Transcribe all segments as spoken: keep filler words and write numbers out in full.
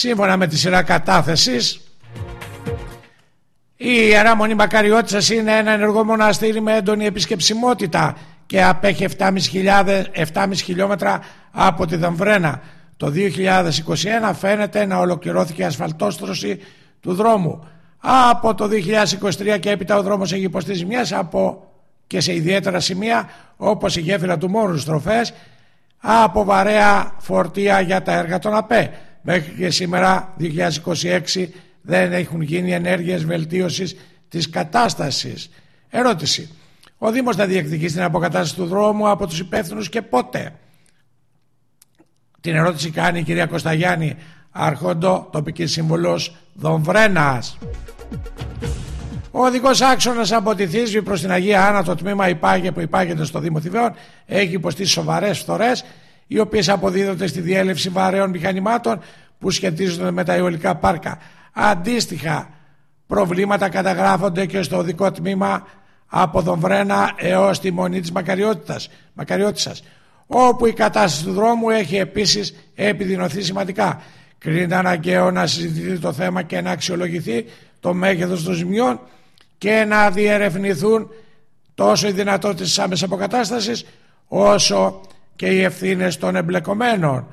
Σύμφωνα με τη σειρά κατάθεσης, η Ιερά Μονή Μακαριώτισσας είναι ένα ενεργό μοναστήρι με έντονη επισκεψιμότητα και απέχει επτά χιλιάδες χιλιόμετρα από τη Δομβρένα. Το δύο χιλιάδες είκοσι ένα φαίνεται να ολοκληρώθηκε η ασφαλτόστρωση του δρόμου. Από το δύο χιλιάδες είκοσι τρία και έπειτα ο δρόμος έχει υποστεί ζημιές από και σε ιδιαίτερα σημεία όπως η γέφυρα του Μόρου στροφές από βαρέα φορτία για τα έργα των ΑΠΕ. Μέχρι και σήμερα δύο χιλιάδες είκοσι έξι δεν έχουν γίνει ενέργειες βελτίωσης της κατάστασης. Ερώτηση: ο Δήμος θα διεκδικήσει την αποκατάσταση του δρόμου από τους υπεύθυνους και πότε? Την ερώτηση κάνει η κυρία Κωσταγιάννη Αρχόντο, τοπική σύμβουλος Δομβρένας. Ο οδικός άξονας από τη Θήσβη προς την Αγία Άννα, το τμήμα υπάγε, που υπάγεται στο Δήμο Θηβαίων, έχει υποστεί σοβαρές φθορές, οι οποίες αποδίδονται στη διέλευση βαρέων μηχανημάτων που σχετίζονται με τα αιωλικά πάρκα. Αντίστοιχα προβλήματα καταγράφονται και στο οδικό τμήμα από Δομβρένα έως τη Μονή της Μακαριώτισσας, όπου η κατάσταση του δρόμου έχει επίσης επιδεινωθεί σημαντικά. Κρίνεται αναγκαίο να συζητηθεί το θέμα και να αξιολογηθεί το μέγεθος των ζημιών και να διερευνηθούν τόσο οι δυνατότητες της άμεσης αποκατάστασης όσο και οι ευθύνες των εμπλεκομένων.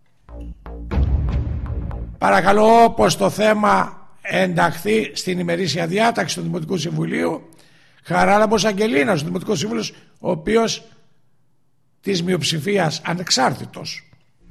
Παρακαλώ, όπως το θέμα ενταχθεί στην ημερήσια διάταξη του Δημοτικού Συμβουλίου, Χαράλαμπος Αγγελίνας, ο Δημοτικός Σύμβουλος, ο οποίος της μειοψηφίας ανεξάρτητος.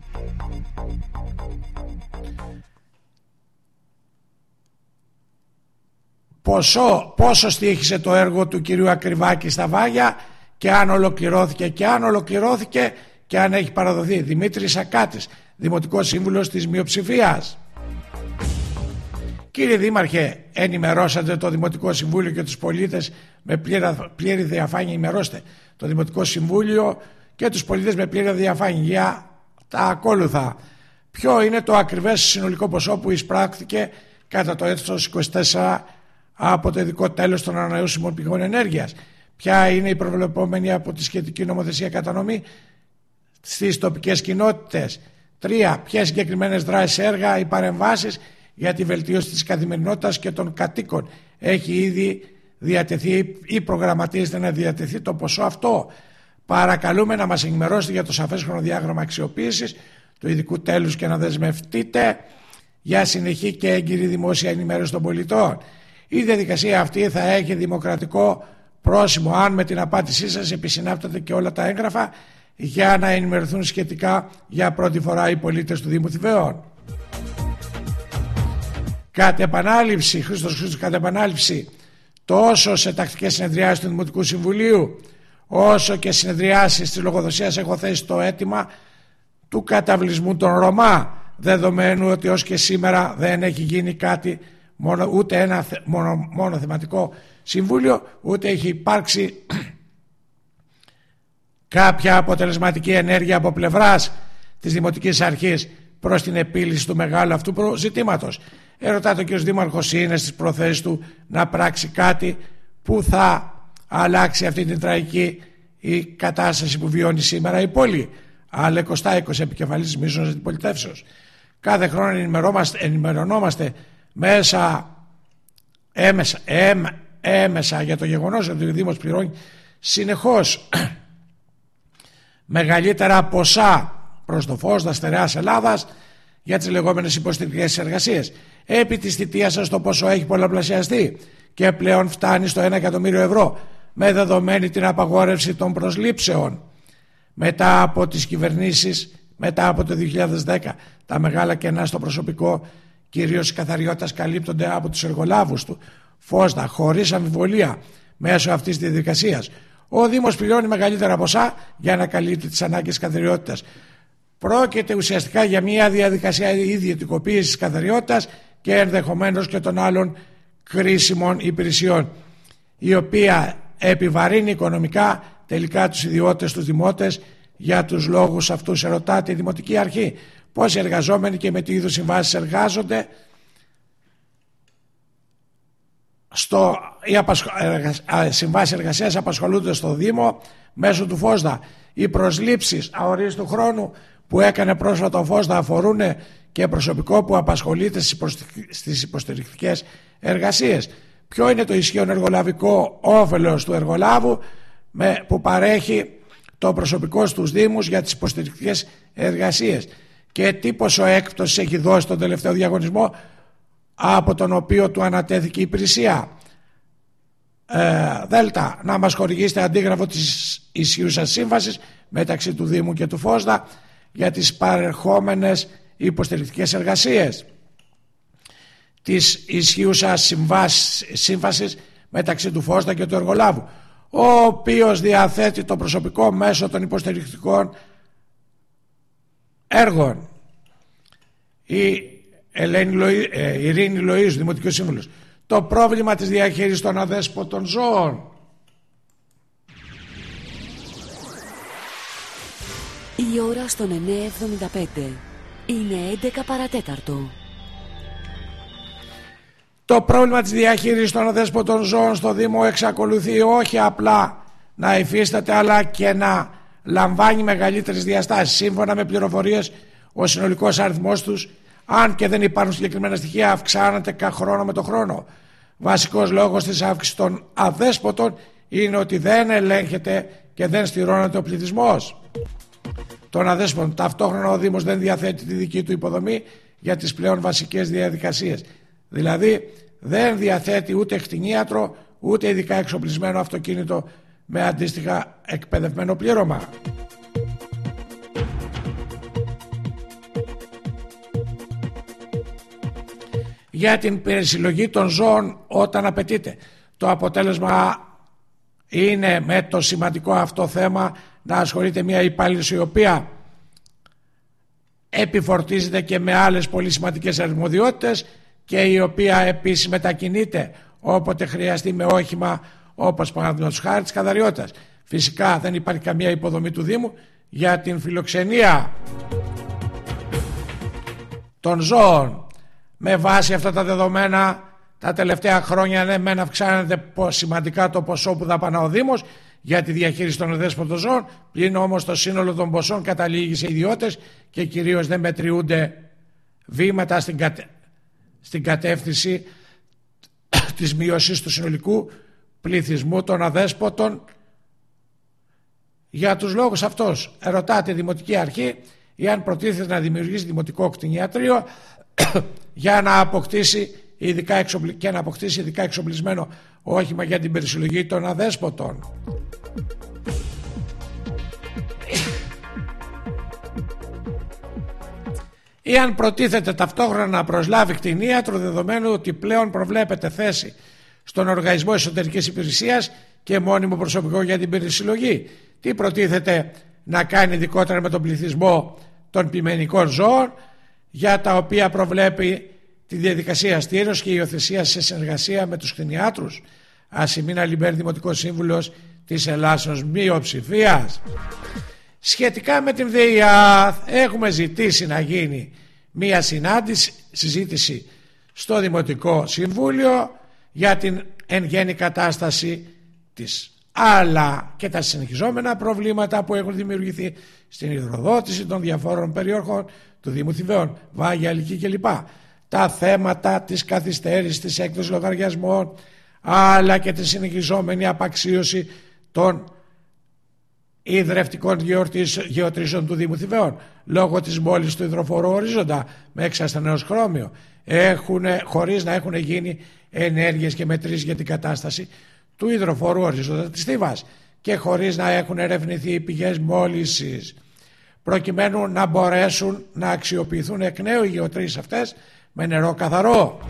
Πόσο, πόσο στοίχησε το έργο του κυρίου Ακριβάκη στα Βάγια και αν ολοκληρώθηκε και αν ολοκληρώθηκε και αν έχει παραδοθεί. Δημήτρης Σακάτης, Δημοτικός Σύμβουλος της μειοψηφίας. Κύριε Δήμαρχε, ενημερώσατε το Δημοτικό Συμβούλιο και τους πολίτες με πλήρη, πλήρη διαφάνεια? Ενημερώστε το Δημοτικό Συμβούλιο και τους πολίτες με πλήρη διαφάνεια για τα ακόλουθα. Ποιο είναι το ακριβές συνολικό ποσό που εισπράχθηκε κατά το έτος είκοσι τέσσερα από το ειδικό τέλος των ανανεώσιμων πηγών ενέργειας? Ποια είναι η προβλεπόμενη από τη σχετική νομοθεσία κατανομή στις τοπικές κοινότητες? Τρία. Ποιες συγκεκριμένες δράσεις, έργα ή παρεμβάσεις για τη βελτίωση της καθημερινότητας και των κατοίκων έχει ήδη διατεθεί ή προγραμματίζεται να διατεθεί το ποσό αυτό? Παρακαλούμε να μας ενημερώσετε για το σαφές χρονοδιάγραμμα αξιοποίησης του ειδικού τέλους και να δεσμευτείτε για συνεχή και έγκυρη δημόσια ενημέρωση των πολιτών. Η διαδικασία αυτή θα έχει δημοκρατικό πρόσημο αν με την απάντησή σας επισυνάπτετε και όλα τα έγγραφα για να ενημερωθούν σχετικά για πρώτη φορά οι πολίτες του Δήμου Θηβαίων. Κατ' επανάληψη, Χρήστος Χρήστος, κατ' επανάληψη, τόσο σε τακτικές συνεδριάσεις του Δημοτικού Συμβουλίου όσο και συνεδριάσεις της λογοδοσίας έχω θέσει το αίτημα του καταβλισμού των Ρωμά, δεδομένου ότι ως και σήμερα δεν έχει γίνει κάτι, μόνο, ούτε ένα μόνο, μόνο θεματικό συμβούλιο, ούτε έχει υπάρξει κάποια αποτελεσματική ενέργεια από πλευράς της Δημοτικής Αρχής προς την επίλυση του μεγάλου αυτού ζητήματος. Ερωτάται ο κ. Δήμαρχος είναι στις προθέσεις του να πράξει κάτι που θα αλλάξει αυτή την τραγική η κατάσταση που βιώνει σήμερα η πόλη? Άλλε είκοσι είκοσι επικεφαλής μίσος αντιπολιτεύσεως. Κάθε χρόνο ενημερωνόμαστε μέσα έμεσα, έμ, έμεσα για το γεγονός ότι ο Δήμος πληρώνει συνεχώς μεγαλύτερα ποσά προς το φως τα στερεάς Ελλάδας για τις λεγόμενες υποστηρικτικές εργασίες. Επί της θητείας σας το ποσό έχει πολλαπλασιαστεί και πλέον φτάνει στο ένα εκατομμύριο ευρώ, με δεδομένη την απαγόρευση των προσλήψεων μετά από τις κυβερνήσεις, μετά από το δύο χιλιάδες δέκα. Τα μεγάλα κενά στο προσωπικό, κυρίως η καθαριότητας, καλύπτονται από τους εργολάβους του. Φώστα, χωρίς αμφιβολία, μέσω αυτής της διαδικασίας ο Δήμος πληρώνει μεγαλύτερα ποσά για να καλύπτει τις ανάγκες καθαριότητας. Πρόκειται ουσιαστικά για μια διαδικασία ιδιωτικοποίησης καθαριότητας και ενδεχομένως και των άλλων κρίσιμων υπηρεσιών, η οποία επιβαρύνει οικονομικά τελικά τους ιδιώτες, τους δημότες. Για τους λόγους αυτούς ερωτάται η Δημοτική Αρχή πόσοι εργαζόμενοι και με τι είδους συμβάσεις εργάζονται στο, οι απασχο... συμβάσεις εργασίας απασχολούνται στο Δήμο μέσω του ΦΟΣΔΑ. Οι προσλήψεις αορίστου χρόνου που έκανε πρόσφατα ο ΦΟΣΔΑ αφορούν και προσωπικό που απασχολείται στις υποστηρικτικές εργασίες. Ποιο είναι το ισχύον εργολαβικό όφελος του εργολάβου με, που παρέχει το προσωπικό στους Δήμους για τις υποστηρικτικές εργασίες και τι ποσό έκπτωσης έχει δώσει τον τελευταίο διαγωνισμό από τον οποίο του ανατέθηκε η υπηρεσία. Ε, Δέλτα, να μας χορηγήσετε αντίγραφο της ισχύουσας σύμβασης μεταξύ του Δήμου και του Φόσδα για τις παρερχόμενες υποστηρικτικές εργασίες, της ισχύουσας σύμβασης μεταξύ του Φόσδα και του εργολάβου, ο οποίος διαθέτει το προσωπικό μέσω των υποστηρικτικών έργων. Η Ελένη Λοΐ, ε, Ειρήνη Λοΐζου, Δημοτικός Σύμβουλος. Το πρόβλημα της διαχείρισης των αδέσποτων ζώων. Η ώρα στον εννιά εβδομήντα πέντε είναι έντεκα παρατέταρτο. Το πρόβλημα της διαχείρισης των αδέσποτων ζώων στο Δήμο εξακολουθεί όχι απλά να υφίσταται, αλλά και να λαμβάνει μεγαλύτερες διαστάσεις. Σύμφωνα με πληροφορίες, ο συνολικός αριθμός τους, αν και δεν υπάρχουν συγκεκριμένα στοιχεία, αυξάνεται κάθε χρόνο με το χρόνο. Βασικός λόγος της αύξησης των αδέσποτων είναι ότι δεν ελέγχεται και δεν στηρώνεται ο πληθυσμός των αδέσποτων. Ταυτόχρονα ο Δήμος δεν διαθέτει τη δική του υποδομή για τις πλέον βασικές διαδικασίες. Δηλαδή δεν διαθέτει ούτε κτηνίατρο, ούτε ειδικά εξοπλισμένο αυτοκίνητο με αντίστοιχα εκπαιδευμένο πλήρωμα. Για την περισυλλογή των ζώων όταν απαιτείται. Το αποτέλεσμα είναι με το σημαντικό αυτό θέμα να ασχολείται μια υπάλληλος η οποία επιφορτίζεται και με άλλες πολύ σημαντικές αρμοδιότητες και η οποία επίσης μετακινείται όποτε χρειαστεί με όχημα, όπως παραδείγματος χάρη της καθαριότητας. Φυσικά δεν υπάρχει καμία υποδομή του Δήμου για την φιλοξενία των ζώων. Με βάση αυτά τα δεδομένα, τα τελευταία χρόνια ναι μεν αυξάνεται σημαντικά το ποσό που δαπανά ο Δήμος για τη διαχείριση των αδέσποτων ζώων, πλην όμως το σύνολο των ποσών καταλήγει σε ιδιώτες και κυρίως δεν μετριούνται βήματα στην, κατε... στην κατεύθυνση της μείωσης του συνολικού πληθυσμού των αδέσποτων. Για τους λόγους αυτούς ερωτάται η Δημοτική Αρχή εάν προτίθεται να δημιουργήσει δημοτικό κτηνιατρίο για να αποκτήσει ειδικά εξοπλι... και να αποκτήσει ειδικά εξοπλισμένο όχημα για την περισυλλογή των αδέσποτων. Ή αν προτίθεται ταυτόχρονα να προσλάβει κτηνίατρο, δεδομένου ότι πλέον προβλέπεται θέση στον Οργανισμό Εσωτερικής Υπηρεσίας και μόνιμο προσωπικό για την περισυλλογή. Τι προτίθεται να κάνει ειδικότερα με τον πληθυσμό των ποιμενικών ζώων, για τα οποία προβλέπει τη διαδικασία στήρωσης και υιοθεσία σε συνεργασία με τους κτηνιάτρους. Ασημίνα Λιμπέρ, Δημοτικός Σύμβουλος της Ελλάσσεως μειοψηφίας. Σχετικά με την ΔΕΙΑΘ έχουμε ζητήσει να γίνει μία συνάντηση, συζήτηση στο Δημοτικό Συμβούλιο για την εν γέννη κατάσταση της, αλλά και τα συνεχιζόμενα προβλήματα που έχουν δημιουργηθεί στην υδροδότηση των διαφόρων περιοχών του Δήμου Θηβαίων, Βάγια, Αλική κλπ. Τα θέματα της καθυστέρησης της έκδοσης λογαριασμών, αλλά και τη συνεχιζόμενη απαξίωση των ιδρευτικών γεωτρήσεων του Δήμου Θηβαίων λόγω της μόλυνσης του υδροφόρου ορίζοντα με εξασθενέως χρώμιο, έχουν, χωρίς να έχουν γίνει ενέργειες και μετρήσεις για την κατάσταση του υδροφόρου ορίζοντα της Θήβας και χωρίς να έχουν ερευνηθεί οι πηγές μόλυνσης, προκειμένου να μπορέσουν να αξιοποιηθούν εκ νέου οι γεωτρήσεις αυτές με νερό καθαρό.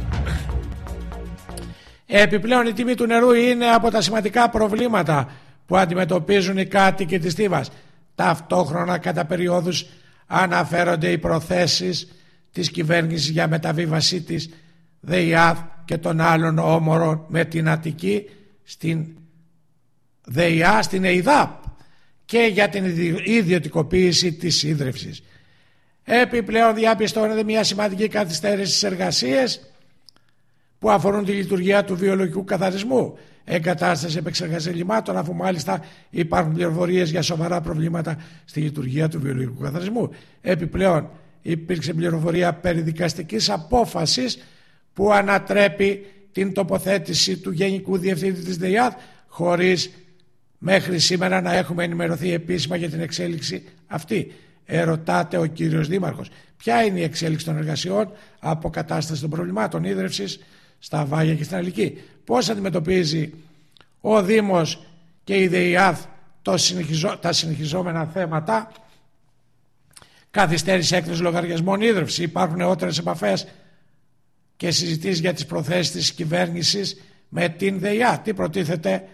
Επιπλέον η τιμή του νερού είναι από τα σημαντικά προβλήματα που αντιμετωπίζουν οι κάτοικοι της Θήβας. Ταυτόχρονα κατά περιόδους αναφέρονται οι προθέσεις της κυβέρνησης για μεταβίβασή της ΔΕΙΑΘ και των άλλων όμορων με την Αττική στην ΔΕΙΑ, στην ΕΙΔΑΠ και για την ιδιωτικοποίηση της ίδρυυσης. Επιπλέον διαπιστώνεται μια σημαντική καθυστέρηση στις εργασίες που αφορούν τη λειτουργία του βιολογικού καθαρισμού, εγκατάσταση επεξεργασία λιμάτων, αφού μάλιστα υπάρχουν πληροφορίες για σοβαρά προβλήματα στη λειτουργία του βιολογικού καθαρισμού. Επιπλέον υπήρξε πληροφορία περί δικαστικής απόφασης που ανατρέπει την τοποθέτηση του Γενικού Διευθυντή της ΔΕΙΑΔ, χωρίς μέχρι σήμερα να έχουμε ενημερωθεί επίσημα για την εξέλιξη αυτή. Ερωτάται ο κύριος Δήμαρχος. Ποια είναι η εξέλιξη των εργασιών αποκατάσταση των προβλημάτων ίδρευσης στα Βάγια και στην Αλική? Πώς αντιμετωπίζει ο Δήμος και η ΔΕΙΑΔ το συνεχιζό, τα συνεχιζόμενα θέματα καθυστέρηση έκδοσης λογαριασμών ίδρυυση? Υπάρχουν νεότερες επαφές και συζητήσεις για τις προθέσεις της κυβέρνησης με την ΔΕΙΑΔ? Τι προτίθεται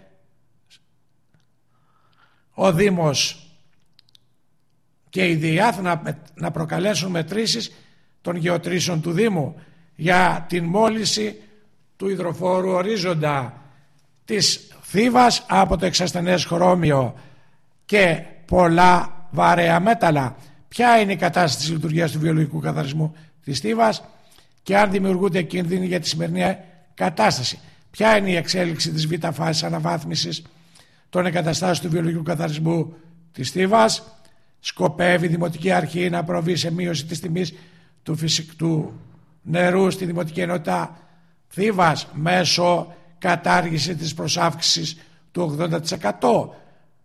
ο Δήμος και η ΔΕΙΑΔ να, να προκαλέσουν μετρήσεις των γεωτρήσεων του Δήμου για την μόλυνση του υδροφόρου ορίζοντα της Θήβας από το εξασθενές χρώμιο και πολλά βαρέα μέταλλα? Ποια είναι η κατάσταση της λειτουργίας του βιολογικού καθαρισμού της Θήβας και αν δημιουργούνται κίνδυνοι για τη σημερινή κατάσταση? Ποια είναι η εξέλιξη της β' φάσης αναβάθμισης των εγκαταστάσεων του βιολογικού καθαρισμού της Θήβας? Σκοπεύει η Δημοτική Αρχή να προβεί σε μείωση της τιμής του φυσικού νερού στη Δημοτική Ενότητα Θήβας μέσω κατάργηση της προσάυξησης του ογδόντα τοις εκατό,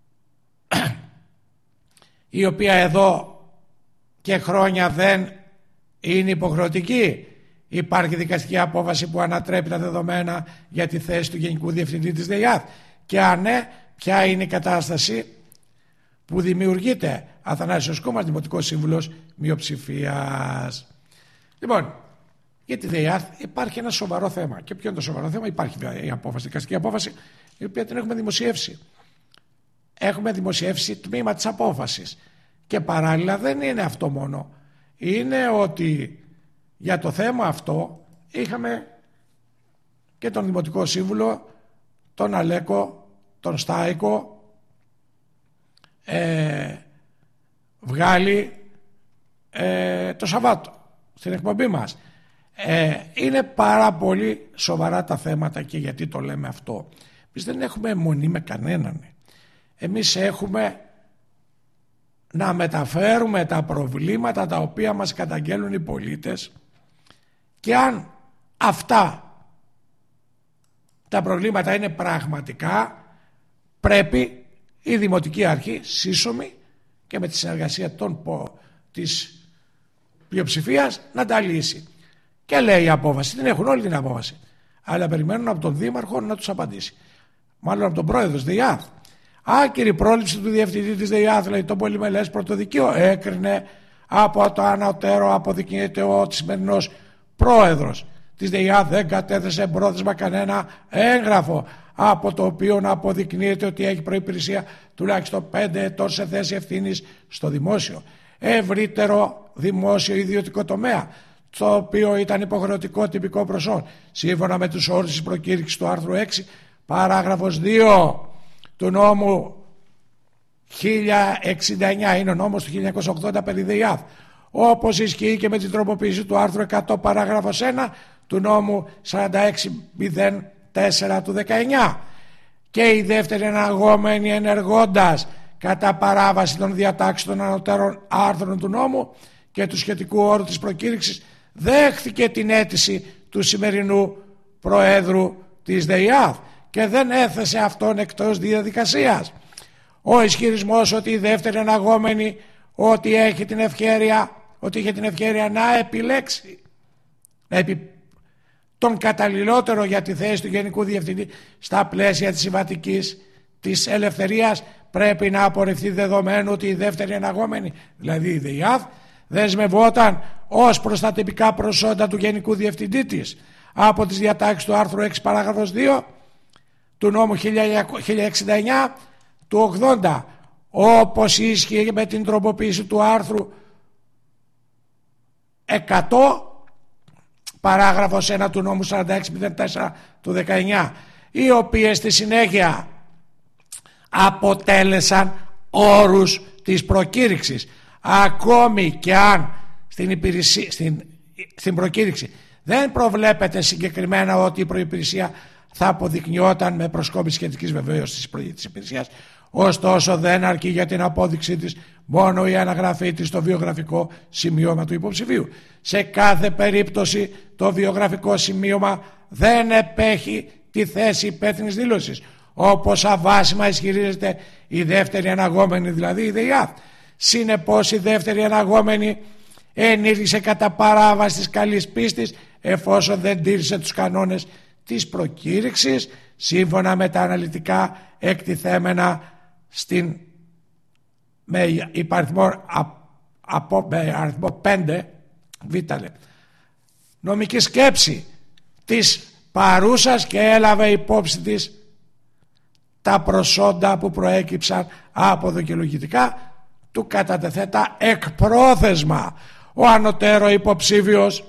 η οποία εδώ και χρόνια δεν είναι υποχρεωτική? Υπάρχει δικαστική απόφαση που ανατρέπει τα δεδομένα για τη θέση του Γενικού Διευθυντή της ΔΕΙΑΔ? Και αν ναι, ποια είναι η κατάσταση που δημιουργείται? Αθανάσιος Κούμας, Δημοτικός Σύμβουλος Μειοψηφίας. Λοιπόν, για τη ΔΕΙΑΔ υπάρχει ένα σοβαρό θέμα. Και ποιο είναι το σοβαρό θέμα? Υπάρχει η απόφαση, η δικαστική απόφαση, η οποία την έχουμε δημοσιεύσει. Έχουμε δημοσιεύσει τμήμα της απόφασης. Και παράλληλα δεν είναι αυτό μόνο. Είναι ότι για το θέμα αυτό είχαμε και τον Δημοτικό Σύμβουλο, τον Αλέκο, τον Στάικο, ε, βγάλει ε, το Σαββάτο στην εκπομπή μας. Ε, είναι πάρα πολύ σοβαρά τα θέματα. Και γιατί το λέμε αυτό? Εμείς δεν έχουμε αιμονή με κανέναν. Εμείς έχουμε να μεταφέρουμε τα προβλήματα τα οποία μας καταγγέλνουν οι πολίτες, και αν αυτά τα προβλήματα είναι πραγματικά, πρέπει η Δημοτική Αρχή σύσσωμη και με τη συνεργασία των, της πλειοψηφίας να τα λύσει. Και λέει η απόφαση, την έχουν όλη την απόφαση, αλλά περιμένουν από τον Δήμαρχο να τους απαντήσει, μάλλον από τον Πρόεδρο της ΔΕΙΑΔ. Άκυρη πρόληψη του Διευθυντή της ΔΕΙΑΔ, λέει, το πολυμελές πρωτοδικείο έκρινε από το ανωτέρω, αποδεικνύεται ότι σημερινός Πρόεδρος της ΔΕΙΑΔ δεν κατέθεσε πρόθεσμα κανένα έγγραφο από το οποίο να αποδεικνύεται ότι έχει προϋπηρεσία τουλάχιστον πέντε ετών σε θέση ευθύνης στο δημόσιο, ευρύτερο δημόσιο ιδιωτικό τομέα, το οποίο ήταν υποχρεωτικό τυπικό προσόν, σύμφωνα με τους όρους της προκήρυξης του άρθρου έξι, παράγραφος δύο του νόμου χίλια εξήντα εννιά, είναι ο νόμος του χίλια εννιακόσια ογδόντα περί ΔΕΙΑΔ, όπως ισχύει και με την τροποποίηση του άρθρου εκατό παράγραφος ένα του νόμου σαράντα έξι μηδέν τέσσερα του δεκαεννιά. Και η δεύτερη εναγόμενη, ενεργώντας κατά παράβαση των διατάξεων των ανωτέρων άρθρων του νόμου και του σχετικού όρου της προκήρυξης, δέχθηκε την αίτηση του σημερινού Προέδρου της ΔΕΙΑΔ και δεν έθεσε αυτόν εκτός διαδικασίας. Ο ισχυρισμός ότι η δεύτερη εναγόμενη ότι έχει την ευκαιρία, ότι είχε την ευκαιρία να επιλέξει να επι... τον καταλληλότερο για τη θέση του Γενικού Διευθυντή στα πλαίσια της συμβατικής της ελευθερίας, πρέπει να απορριφθεί, δεδομένου ότι η δεύτερη εναγόμενη, δηλαδή η ΔΕΙΑΔ, δεσμευόταν ως προς τα τυπικά προσόντα του Γενικού Διευθυντή της από τις διατάξεις του άρθρου έξι παράγραφος δύο του νόμου χίλια εξήντα εννιά του ογδόντα, όπως ίσχυε με την τροποποίηση του άρθρου εκατό παράγραφος ένα του νόμου σαράντα έξι μηδέν τέσσερα του δεκαεννιά, οι οποίες στη συνέχεια αποτέλεσαν όρους της προκήρυξης, ακόμη και αν στην, υπηρεσία, στην, στην προκήρυξη δεν προβλέπεται συγκεκριμένα ότι η προϋπηρεσία θα αποδεικνυόταν με προσκόπηση σχετικής βεβαίωσης της υπηρεσίας. Ωστόσο δεν αρκεί για την απόδειξή της μόνο η αναγραφή της στο βιογραφικό σημείωμα του υποψηφίου. Σε κάθε περίπτωση το βιογραφικό σημείωμα δεν επέχει τη θέση υπεύθυνης δήλωσης, όπως αβάσιμα ισχυρίζεται η δεύτερη αναγόμενη, δηλαδή η ΔΕΙΑΘ. Συνεπώς η δεύτερη αναγόμενη ενήργησε κατά παράβαση της καλής πίστης, εφόσον δεν τήρησε τους κανόνες της προκήρυξης σύμφωνα με τα αναλυτικά εκτιθέμενα στην με υπαριθμό, από, με αριθμό πέντε β νομική σκέψη της παρούσας και έλαβε υπόψη της τα προσόντα που προέκυψαν από δικαιολογητικά του κατατεθέτα εκπρόθεσμα. Ο ανωτέρω υποψήφιος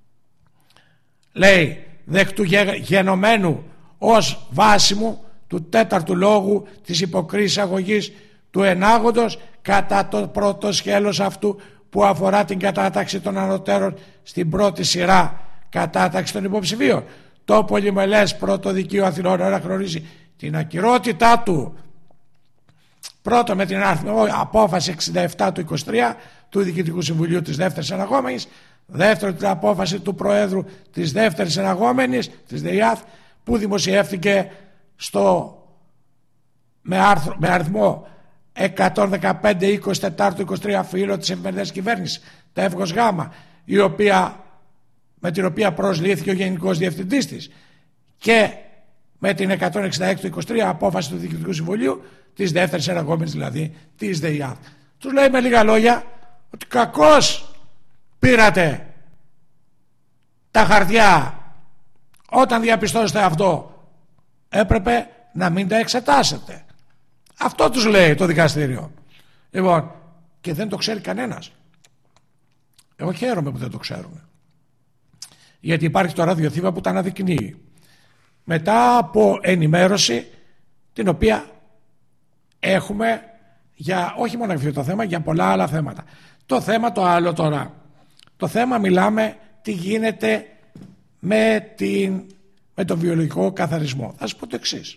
λέει δεκτού γενομένου ως βάσιμου του τέταρτου λόγου της υποκρίσης αγωγής του ενάγοντος κατά το πρώτο σκέλος αυτού που αφορά την κατάταξη των ανωτέρων στην πρώτη σειρά κατάταξη των υποψηφίων. Το πολυμελές πρώτο δικείο Αθηνών αναγνωρίζει την ακυρότητά του πρώτο με την απόφαση εξήντα επτά του είκοσι τρία του Διοικητικού Συμβουλίου της δεύτερης αναγόμενης, δεύτερο την απόφαση του Προέδρου της δεύτερης αναγόμενης της ΔΕΙΑΘ που δημοσιεύτηκε στο, με, άρθρο, με αριθμό εκατόν δεκαπέντε είκοσι τέσσερα είκοσι τρία φύλλο της εφημερίδας κυβέρνησης, τα ΕΦΓΟΣ ΓΑΜΑ, η οποία, με την οποία προσλήθηκε ο Γενικός Διευθυντής της, και με την εκατόν εξήντα έξι του είκοσι τρία απόφαση του Διοικητικού Συμβουλίου της δεύτερης αναγόμενης, δηλαδή της ΔΕΙΑΘ. Τους λέει με λίγα λόγια ότι κακώς πήρατε τα χαρτιά όταν διαπιστώσετε αυτό, έπρεπε να μην τα εξετάσετε. Αυτό τους λέει το δικαστήριο. Λοιπόν, και δεν το ξέρει κανένας. Εγώ χαίρομαι που δεν το ξέρουν, γιατί υπάρχει το ραδιοθήμα που τα αναδεικνύει μετά από ενημέρωση την οποία έχουμε για όχι μόνο αυτό το θέμα, για πολλά άλλα θέματα. Το θέμα το άλλο τώρα, το θέμα μιλάμε τι γίνεται με, την, με τον βιολογικό καθαρισμό. Θα σας πω το εξής.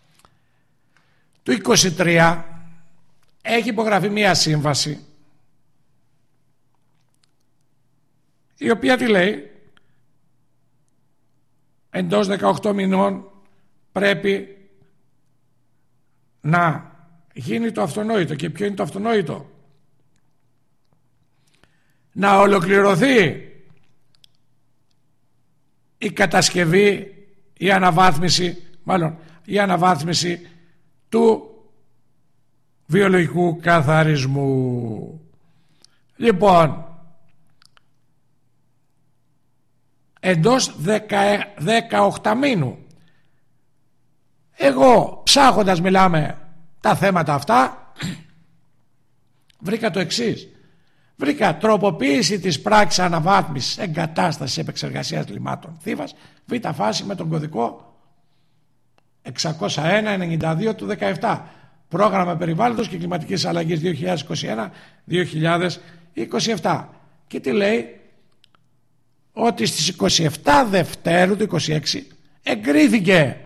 Το είκοσι τρία έχει υπογραφεί μία σύμβαση η οποία τι λέει? Εντός δεκαοκτώ μηνών πρέπει να γίνει το αυτονόητο. Και ποιο είναι το αυτονόητο? Να ολοκληρωθεί η κατασκευή, η αναβάθμιση, μάλλον η αναβάθμιση του βιολογικού καθαρισμού. Λοιπόν, εντός δεκαοκτώ μήνου, εγώ ψάχοντας μιλάμε τα θέματα αυτά, βρήκα το εξής. Βρήκα τροποποίηση της πράξης αναβάθμισης εγκατάστασης επεξεργασίας λιμάτων Θήβας, β' φάση, με τον κωδικό εξακόσια ένα ενενήντα δύο του δεκαεπτά, πρόγραμμα περιβάλλοντος και κλιματικής αλλαγής δύο χιλιάδες είκοσι ένα δύο χιλιάδες είκοσι επτά. Και τι λέει? Ότι στις είκοσι επτά Δευτέρου του είκοσι έξι εγκρίθηκε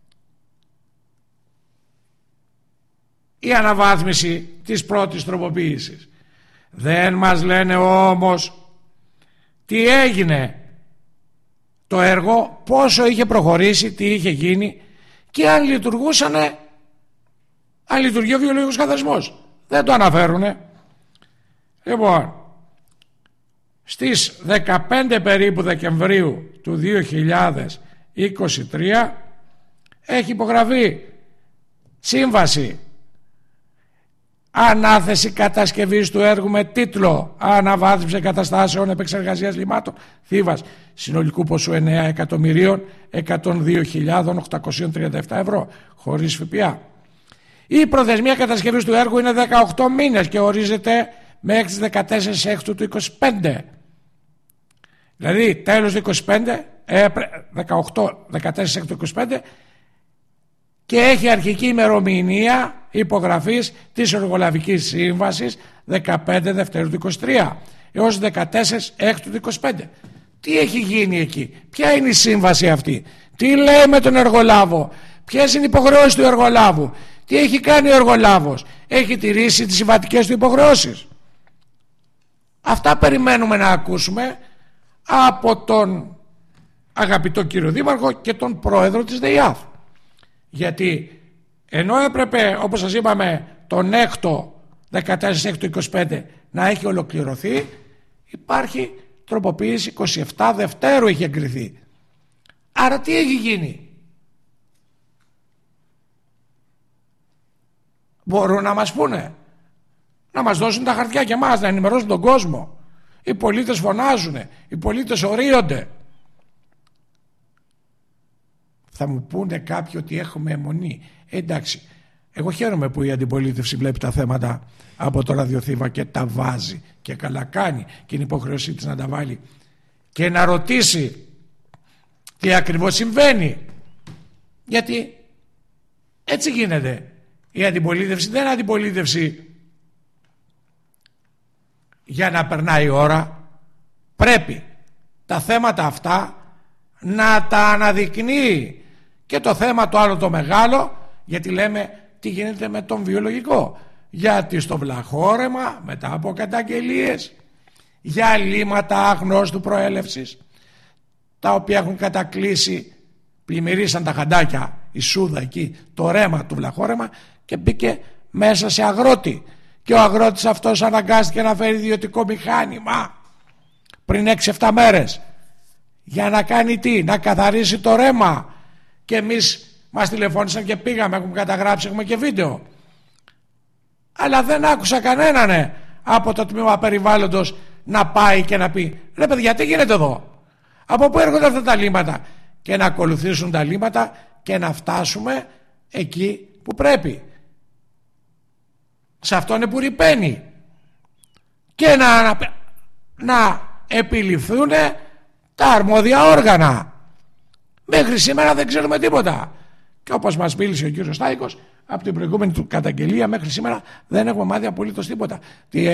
η αναβάθμιση της πρώτης τροποποίησης. Δεν μας λένε όμως τι έγινε το έργο, πόσο είχε προχωρήσει, τι είχε γίνει και αν λειτουργούσανε, αν λειτουργεί ο βιολογικός καθαρισμός. Δεν το αναφέρουνε. Λοιπόν, στις δεκαπέντε περίπου Δεκεμβρίου του δύο χιλιάδες είκοσι τρία έχει υπογραφεί σύμβαση ανάθεση κατασκευής του έργου με τίτλο «Αναβάθμιση εγκαταστάσεων επεξεργασίας λιμάτων Θήβας» συνολικού ποσού εννέα εκατομμυρίων εκατόν δύο χιλιάδες οκτακόσια τριάντα επτά ευρώ χωρίς ΦΠΑ. Η προθεσμία κατασκευής του έργου είναι δεκαοκτώ μήνες και ορίζεται μέχρι τις δεκατέσσερις Έκτου του είκοσι πέντε. Δηλαδή τέλος του είκοσι πέντε, δεκαοκτώ, δεκατέσσερις Έκτου του είκοσι πέντε, και έχει αρχική ημερομηνία υπογραφής της εργολαβικής σύμβασης δεκαπέντε Δευτέρου του είκοσι τρία έως δεκατέσσερις Έκτου του είκοσι πέντε. Τι έχει γίνει εκεί? Ποια είναι η σύμβαση αυτή? Τι λέει με τον εργολάβο? Ποιες είναι οι υποχρεώσεις του εργολάβου? Τι έχει κάνει ο εργολάβος? Έχει τηρήσει τις συμβατικές του υποχρεώσεις? Αυτά περιμένουμε να ακούσουμε από τον αγαπητό κύριο Δήμαρχο και τον πρόεδρο της ΔΕΙΑΦ. Γιατί ενώ έπρεπε, όπως σας είπαμε, τον έκτο δεκατέσσερα έκτο είκοσι πέντε να έχει ολοκληρωθεί, υπάρχει τροποποίηση είκοσι επτά Δευτέρου έχει εγκριθεί. Άρα τι έχει γίνει? Μπορούν να μας πούνε, να μας δώσουν τα χαρτιά και εμάς, να ενημερώσουν τον κόσμο. Οι πολίτες φωνάζουν, οι πολίτες ορίονται. Θα μου πούνε κάποιοι ότι έχουμε αιμονή. Ε, εντάξει, εγώ χαίρομαι που η αντιπολίτευση βλέπει τα θέματα από το ραδιοθήβα και τα βάζει, και καλά κάνει, και είναι υποχρέωσή της να τα βάλει και να ρωτήσει τι ακριβώς συμβαίνει. Γιατί έτσι γίνεται. Η αντιπολίτευση δεν είναι αντιπολίτευση για να περνάει η ώρα. Πρέπει τα θέματα αυτά να τα αναδεικνύει. Και το θέμα το άλλο το μεγάλο, γιατί λέμε τι γίνεται με τον βιολογικό. Γιατί στο Βλαχόρεμα, μετά από καταγγελίες για λύματα αγνώστου προέλευσης, τα οποία έχουν κατακλείσει, πλημμυρίσαν τα χαντάκια, η Σούδα εκεί, το ρέμα του Βλαχόρεμα, και μπήκε μέσα σε αγρότη. Και ο αγρότης αυτός αναγκάστηκε να φέρει ιδιωτικό μηχάνημα πριν έξι εφτά μέρες. Για να κάνει τι? Να καθαρίσει το ρέμα. Και εμείς μας τηλεφώνησαν και πήγαμε, έχουμε καταγράψει, έχουμε και βίντεο. Αλλά δεν άκουσα κανέναν από το τμήμα περιβάλλοντος να πάει και να πει, ρε παιδιά, τι γίνεται εδώ? Από πού έρχονται αυτά τα λύματα? Και να ακολουθήσουν τα λύματα και να φτάσουμε εκεί που πρέπει. Σε αυτό είναι που ρηπαίνει. Και να, να, να επιληφθούν τα αρμόδια όργανα. Μέχρι σήμερα δεν ξέρουμε τίποτα. Και όπως μας μίλησε ο κύριος Στάικος, από την προηγούμενη του καταγγελία μέχρι σήμερα δεν έχουμε μάθει απολύτως τίποτα.